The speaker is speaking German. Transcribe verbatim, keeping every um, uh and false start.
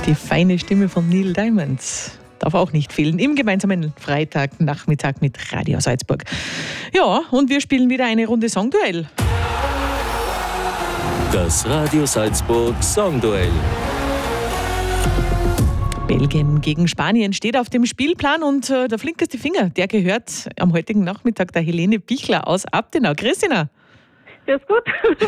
Die feine Stimme von Neil Diamond darf auch nicht fehlen im gemeinsamen Freitagnachmittag mit Radio Salzburg. Ja, und wir spielen wieder eine Runde Songduell. Das Radio Salzburg Songduell. Belgien gegen Spanien steht auf dem Spielplan und äh, der flinkeste Finger, der gehört am heutigen Nachmittag der Helene Bichler aus Abtenau. Christina. Ja, ist gut.